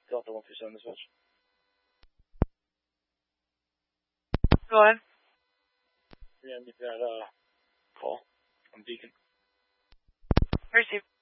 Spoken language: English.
Delta 137 dispatch. Go ahead. Yeah, make that call. I'm Deacon. Receive.